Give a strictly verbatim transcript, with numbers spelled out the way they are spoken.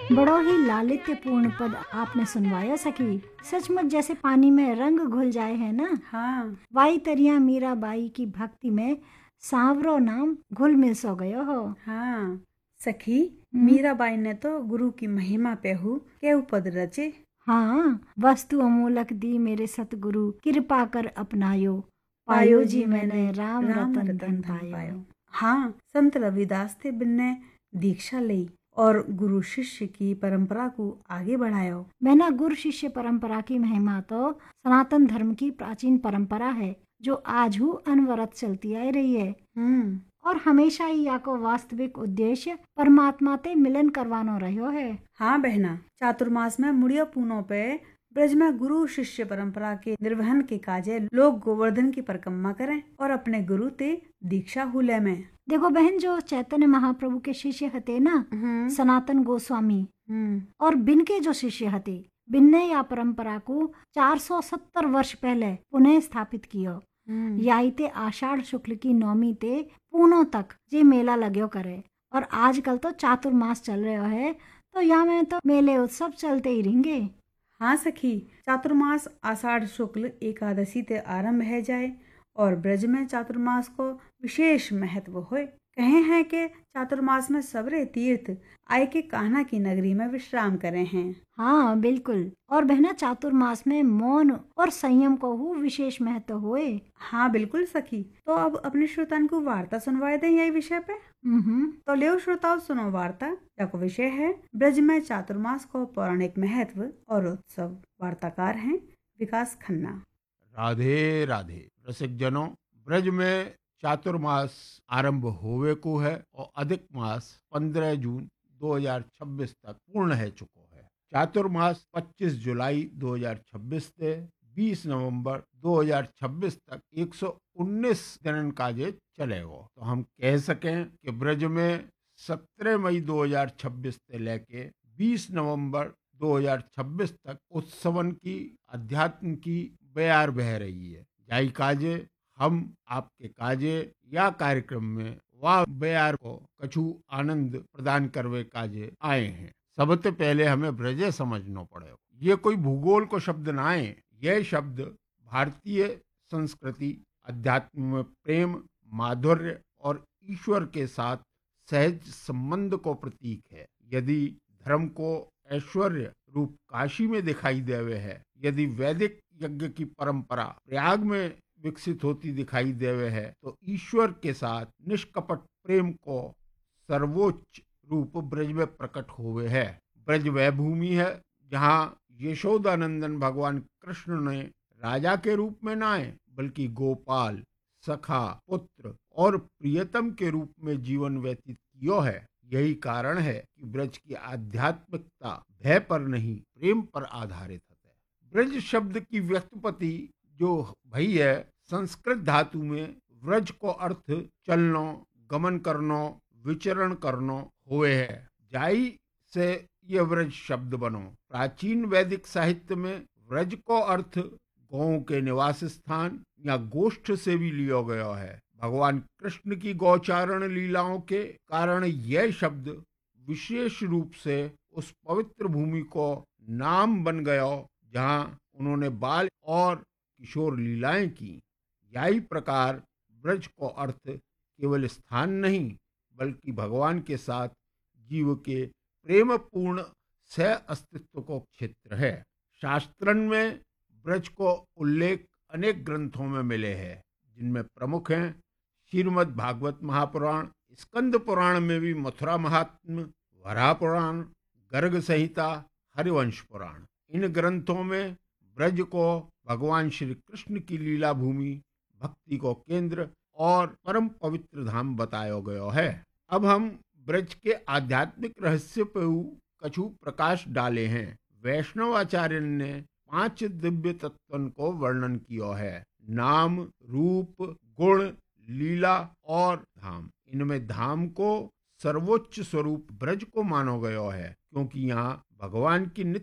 बड़ो ही लालित्यपूर्ण पद आपने सुनवाया सखी। सचमुच जैसे पानी में रंग घुल जाए है ना। हाँ वाई तरिया मीराबाई की भक्ति में सांवरो नाम घुल मिल सो गयो हो। हाँ सखी, हम्म, मीराबाई ने तो गुरु की महिमा पेहू केहू पद रचे। हाँ, वस्तु अमूलक दी मेरे सतगुरु, कृपा कर अपनायो, पायो पायो जी जी मैंने मैंने राम राम रतन रतन धन धन पायो। पायो। हाँ, संत रविदास थे बिन्ने दीक्षा ली और गुरु शिष्य की परंपरा को आगे बढ़ायो। मैंने गुरु शिष्य परंपरा की महिमा तो सनातन धर्म की प्राचीन परंपरा है जो आज हूँ अनवरत चलती आ रही है। हम्म और हमेशा ही या को वास्तविक उद्देश्य परमात्मा ते मिलन करवानो रहो है। हाँ बहना, चातुर्मास में मुड़िया पूनों पे ब्रज में गुरु शिष्य परंपरा के निर्वहन के काजे लोग गोवर्धन की परिक्रमा करें और अपने गुरु ते दीक्षा हुले में। देखो बहन, जो चैतन्य महाप्रभु के शिष्य हते ना, हम्म सनातन गोस्वामी, हम्म और बिन के जो शिष्य हते, बिन ने या परंपरा को चार सौ सत्तर वर्ष पहले पुनः स्थापित कियो। हम्म याई ते आषाढ़ शुक्ल की नौमी ते पूनों तक जे मेला लगयो करे। और आजकल तो चातुर्मास चल रहा है, तो यहाँ में तो मेले उत्सव चलते ही रहेंगे। हाँ सखी, चातुर्मास आषाढ़ शुक्ल एकादशी ते आरंभ है जाए और ब्रज में चातुर्मास को विशेष महत्व होए। कहे हैं कि चातुर्मास में सबरे तीर्थ आय के कान्हा की नगरी में विश्राम करे हैं। हाँ बिल्कुल। और बहना, चातुर्मास में मौन और संयम को हु विशेष महत्व होए। हाँ बिल्कुल सखी, तो अब अपने श्रोतान को वार्ता सुनवाए दें यही विषय पे। हम्म तो ले श्रोताओ, सुनो वार्ता। का विषय है ब्रज में चातुर्मास को पौराणिक महत्व और उत्सव। वार्ताकार हैं विकास खन्ना। राधे राधे रसिक जनों, ब्रज में चातुर्मास आरंभ होवे को है और अधिक मास पंद्रह जून दो हज़ार छब्बीस तक पूर्ण है चुको है। चातुर्मास पच्चीस जुलाई दो हज़ार छब्बीस से बीस नवंबर दो हज़ार छब्बीस तक एक सौ उन्नीस दिन काजे चलेगो। तो हम कह सकें कि ब्रज में सत्रह मई दो हज़ार छब्बीस से लेके बीस नवंबर दो हज़ार छब्बीस तक उत्सवन की, अध्यात्म की बयार बह रही है। जाई काजे हम आपके काजे या कार्यक्रम में वाह बयार को कछु आनंद प्रदान करवे काजे आए हैं। सबसे पहले हमें ब्रजे समझना पड़ेगा। ये कोई भूगोल को शब्द ना आए, यह शब्द भारतीय संस्कृति, अध्यात्म में प्रेम, माधुर्य और ईश्वर के साथ सहज संबंध को प्रतीक है। यदि धर्म को ऐश्वर्य रूप काशी में दिखाई देवे है, यदि वैदिक यज्ञ की परंपरा प्रयाग में विकसित होती दिखाई देवे है, तो ईश्वर के साथ निष्कपट प्रेम को सर्वोच्च रूप ब्रज में प्रकट हुए है। ब्रज वह भूमि है जहाँ यशोदानंदन भगवान कृष्ण ने राजा के रूप में न आए, बल्कि गोपाल, सखा, पुत्र और प्रियतम के रूप में जीवन व्यतीत कियो है। यही कारण है कि ब्रज की आध्यात्मिकता भय पर नहीं, प्रेम पर आधारित है। ब्रज शब्द की व्युत्पत्ति जो भई है, संस्कृत धातु में व्रज को अर्थ चलनो, गमन करनो, विचरण करनो हुए है। जाई से यह व्रज शब्द बनो। प्राचीन वैदिक साहित्य में व्रज को अर्थ गौं के निवास स्थान या गोष्ठ से भी लिया गया है। भगवान कृष्ण की गौचारण लीलाओं के कारण यह शब्द विशेष रूप से उस पवित्र भूमि को नाम बन गया जहां उन्होंने बाल और किशोर लीलाएं की। यही प्रकार ब्रज को अर्थ केवल स्थान नहीं, बल्कि भगवान के साथ जीव के प्रेम पूर्ण सह अस्तित्व को क्षेत्र है। शास्त्रन में ब्रज को उल्लेख अनेक ग्रंथों में मिले हैं, जिनमें प्रमुख हैं श्रीमद् भागवत महापुराण, स्कंद पुराण में भी मथुरा महात्म्य, वराह पुराण, गर्ग संहिता, हरिवंश पुराण। इन ग्रंथों में ब्रज को भगवान श्री कृष्ण की लीला भूमि, भक्ति को केंद्र और परम पवित्र धाम बताया गया है। अब हम ब्रज के आध्यात्मिक रहस्य पर कछु प्रकाश डाले हैं। वैष्णवाचार्य ने पांच दिव्य तत्वन को वर्णन किया है: नाम, रूप, गुण, लीला और धाम। इनमें धाम को सर्वोच्च स्वरूप ब्रज को माना गया है, क्योंकि यहाँ भगवान की नित्य